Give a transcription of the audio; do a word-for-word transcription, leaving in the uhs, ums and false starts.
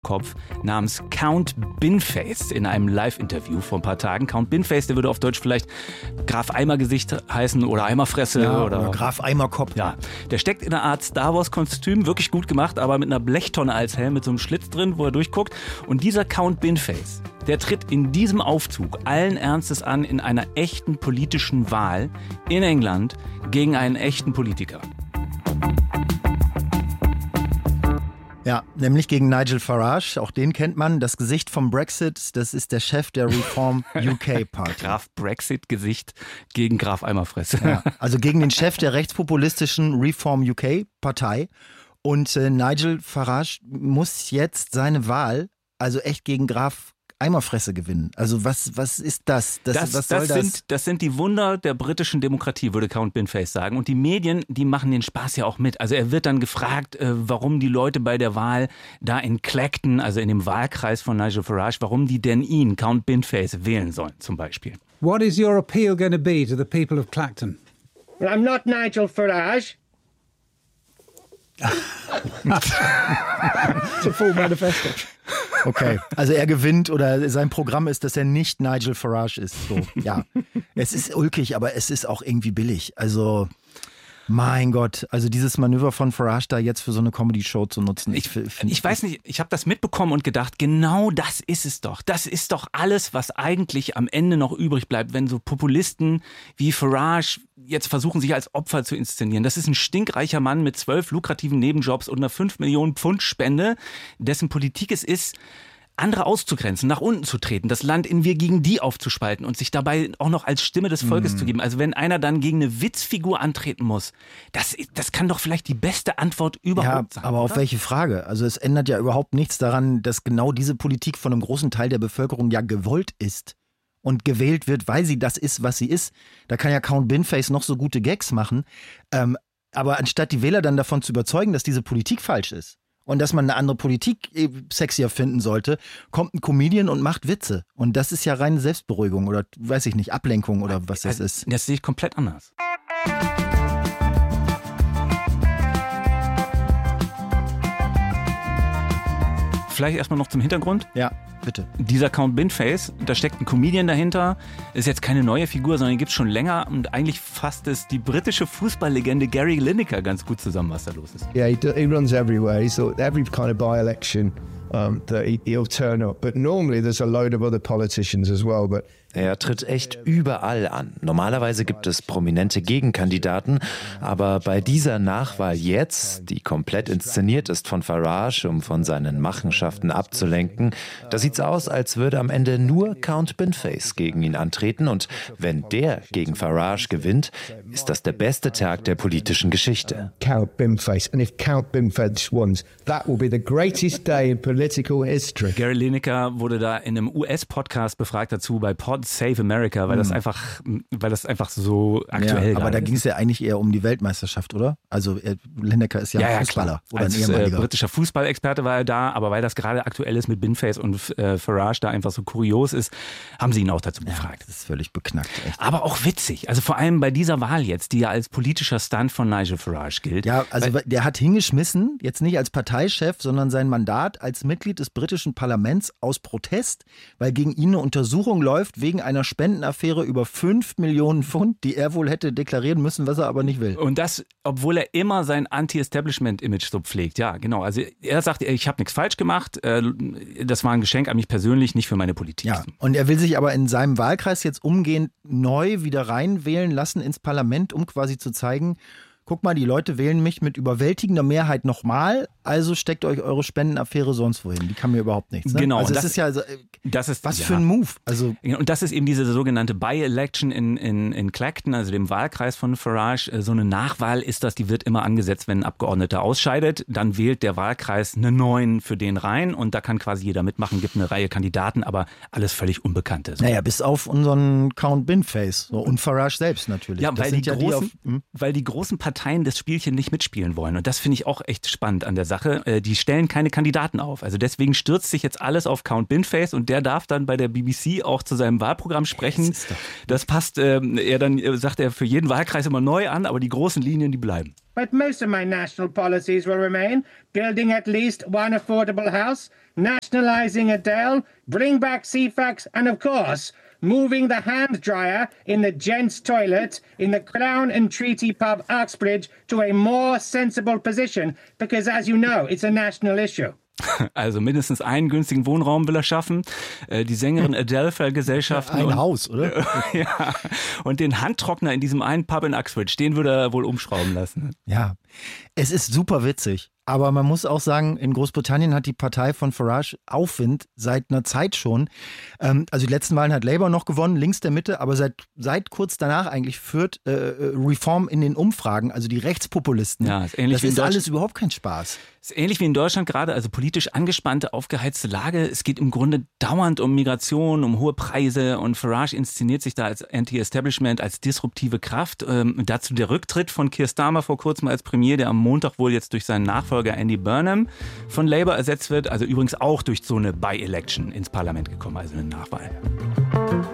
Kopf namens Count Binface in einem Live-Interview vor ein paar Tagen. Count Binface, der würde auf Deutsch vielleicht Graf Eimergesicht heißen oder Eimerfresse. Ja, oder, oder Graf Eimerkopf. Ja, der steckt in einer Art Star Wars-Kostüm, wirklich gut gemacht, aber mit einer Blechtonne als Helm, mit so einem Schlitz drin, wo er durchguckt. Und dieser Count Binface, der tritt in diesem Aufzug allen Ernstes an in einer echten politischen Wahl in England gegen einen echten Politiker. Ja, nämlich gegen Nigel Farage, auch den kennt man, das Gesicht vom Brexit, das ist der Chef der Reform U K Party. Graf Brexit-Gesicht gegen Graf Eimerfresse. Ja, also gegen den Chef der rechtspopulistischen Reform U K Partei. Und äh, Nigel Farage muss jetzt seine Wahl, also echt gegen Graf Eimerfresse gewinnen. Also was, was ist das? Das, das, was soll das, das? Sind, das sind die Wunder der britischen Demokratie, würde Count Binface sagen. Und die Medien, die machen den Spaß ja auch mit. Also er wird dann gefragt, äh, warum die Leute bei der Wahl da in Clacton, also in dem Wahlkreis von Nigel Farage, warum die denn ihn, Count Binface, wählen sollen zum Beispiel. What is your appeal going to be to the people of Clacton? Well, I'm not Nigel Farage. It's a full manifesto. Okay, also er gewinnt oder sein Programm ist, dass er nicht Nigel Farage ist. So, ja, es ist ulkig, aber es ist auch irgendwie billig. Also mein Gott, also dieses Manöver von Farage da jetzt für so eine Comedy-Show zu nutzen. Ich, ich, ich weiß nicht, ich habe das mitbekommen und gedacht, genau das ist es doch. Das ist doch alles, was eigentlich am Ende noch übrig bleibt, wenn so Populisten wie Farage jetzt versuchen, sich als Opfer zu inszenieren. Das ist ein stinkreicher Mann mit zwölf lukrativen Nebenjobs und einer fünf Millionen Pfund Spende, dessen Politik es ist, andere auszugrenzen, nach unten zu treten, das Land in wir gegen die aufzuspalten und sich dabei auch noch als Stimme des Volkes mm. zu geben. Also wenn einer dann gegen eine Witzfigur antreten muss, das, das kann doch vielleicht die beste Antwort überhaupt ja, sein. Aber oder? Auf welche Frage? Also es ändert ja überhaupt nichts daran, dass genau diese Politik von einem großen Teil der Bevölkerung ja gewollt ist und gewählt wird, weil sie das ist, was sie ist. Da kann ja Count Binface noch so gute Gags machen. Ähm, aber anstatt die Wähler dann davon zu überzeugen, dass diese Politik falsch ist, und dass man eine andere Politik sexier finden sollte, kommt ein Comedian und macht Witze. Und das ist ja reine Selbstberuhigung oder, weiß ich nicht, Ablenkung oder was das ist. Das sehe ich komplett anders. Vielleicht erstmal noch zum Hintergrund. Ja, bitte. Dieser Count Binface, da steckt ein Comedian dahinter, ist jetzt keine neue Figur, sondern die gibt es schon länger und eigentlich fasst es die britische Fußballlegende Gary Lineker ganz gut zusammen, was da los ist. Yeah, he, he runs everywhere. He's every kind of by-election um, that he, he'll turn up. But normally there's a load of other politicians as well, but er tritt echt überall an. Normalerweise gibt es prominente Gegenkandidaten, aber bei dieser Nachwahl jetzt, die komplett inszeniert ist von Farage, um von seinen Machenschaften abzulenken, da sieht's aus, als würde am Ende nur Count Binface gegen ihn antreten und wenn der gegen Farage gewinnt, ist das der beste Tag der politischen Geschichte. Count Binface. And if Count Binface wins, that will be the greatest day in political history. Gary Lineker wurde da in einem U S-Podcast befragt dazu bei Pod Save America, weil das einfach, weil das einfach so aktuell ja, aber da ist. ging es ja eigentlich eher um die Weltmeisterschaft, oder? Also er, Lineker ist ja, ja ein ja, Fußballer oder Als ein ehemaliger. Äh, britischer Fußballexperte war er da, aber weil das gerade aktuell ist mit Binface und äh, Farage da einfach so kurios ist, haben sie ihn auch dazu befragt. Ja, das ist völlig beknackt. Echt. Aber auch witzig, also vor allem bei dieser Wahl jetzt, die ja als politischer Stunt von Nigel Farage gilt. Ja, also weil, der hat hingeschmissen, jetzt nicht als Parteichef, sondern sein Mandat als Mitglied des britischen Parlaments aus Protest, weil gegen ihn eine Untersuchung läuft wegen einer Spendenaffäre über fünf Millionen Pfund, die er wohl hätte deklarieren müssen, was er aber nicht will. Und das, obwohl er immer sein Anti-Establishment-Image so pflegt. Ja, genau. Also er sagt, ich habe nichts falsch gemacht. Das war ein Geschenk an mich persönlich, nicht für meine Politik. Ja, und er will sich aber in seinem Wahlkreis jetzt umgehend neu wieder reinwählen lassen ins Parlament, um quasi zu zeigen, guck mal, die Leute wählen mich mit überwältigender Mehrheit nochmal, also steckt euch eure Spendenaffäre sonst wohin. Die kann mir überhaupt nichts. Ne? Genau. Also das es ist ja, also, das ist, was ja. für ein Move. Also und das ist eben diese sogenannte By-Election in, in, in Clacton, also dem Wahlkreis von Farage. So eine Nachwahl ist das, die wird immer angesetzt, wenn ein Abgeordneter ausscheidet. Dann wählt der Wahlkreis einen neuen für den rein und da kann quasi jeder mitmachen, gibt eine Reihe Kandidaten, aber alles völlig Unbekannte. So. Naja, bis auf unseren Count Binface so, und Farage selbst natürlich. Ja, das weil sind die, ja großen, die auf, hm? weil die großen Parteien Parteien das Spielchen nicht mitspielen wollen. Und das finde ich auch echt spannend an der Sache. Äh, die stellen keine Kandidaten auf. Also deswegen stürzt sich jetzt alles auf Count Binface und der darf dann bei der B B C auch zu seinem Wahlprogramm sprechen. Das, das passt, ähm, er dann, äh, sagt er, für jeden Wahlkreis immer neu an, aber die großen Linien, die bleiben. But most of my national policies will remain. Building at least one affordable house, nationalising Adele, bring back C FAX and of course moving the hand dryer in the gents' toilet in the Crown and Treaty pub Uxbridge to a more sensible position because, as you know, it's a national issue. Also mindestens einen günstigen Wohnraum will er schaffen. Die Sängerin Adele vergesellschaften. Ein und, Haus, oder? Ja. Und den Handtrockner in diesem einen Pub in Uxbridge, den würde er wohl umschrauben lassen. Ja, es ist super witzig. Aber man muss auch sagen, in Großbritannien hat die Partei von Farage Aufwind seit einer Zeit schon. Ähm, also die letzten Wahlen hat Labour noch gewonnen, links der Mitte, aber seit, seit kurz danach eigentlich führt äh, Reform in den Umfragen, also die Rechtspopulisten. Ja, ist ähnlich das wie in ist Deutschland. alles überhaupt kein Spaß. Ist ähnlich wie in Deutschland gerade, also politisch angespannte, aufgeheizte Lage. Es geht im Grunde dauernd um Migration, um hohe Preise und Farage inszeniert sich da als Anti-Establishment, als disruptive Kraft. Ähm, dazu der Rücktritt von Keir Starmer vor kurzem als Premier, der am Montag wohl jetzt durch seinen Nachfolger Andy Burnham von Labour ersetzt wird. Also übrigens auch durch so eine By-Election ins Parlament gekommen, also eine Nachwahl.